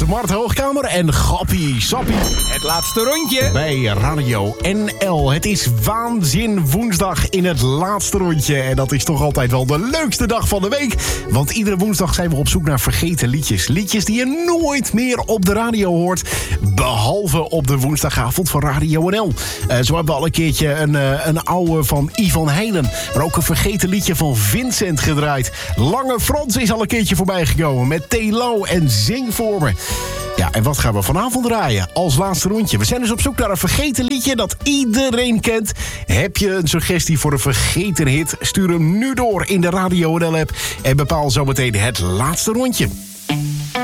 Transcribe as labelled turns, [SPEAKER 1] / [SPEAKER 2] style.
[SPEAKER 1] met Mart Hoogkamer en Gappie Sappie.
[SPEAKER 2] Het laatste rondje.
[SPEAKER 1] Bij Radio NL. Het is waanzin woensdag in het laatste rondje. En dat is toch altijd wel de leukste dag van de week. Want iedere woensdag zijn we op zoek naar vergeten liedjes. Liedjes die je nooit meer op de radio hoort. Behalve op de woensdagavond van Radio NL. Zo hebben we al een keertje een oude van Ivan Heijnen. Maar ook een vergeten liedje van Vincent gedraaid. Lange Frans is al een keertje voorbij gekomen met Telo en Zing voor me. Ja, en wat gaan we vanavond draaien als laatste rondje? We zijn dus op zoek naar een vergeten liedje dat iedereen kent. Heb je een suggestie voor een vergeten hit? Stuur hem nu door in de Radio NL app en bepaal zometeen het laatste rondje.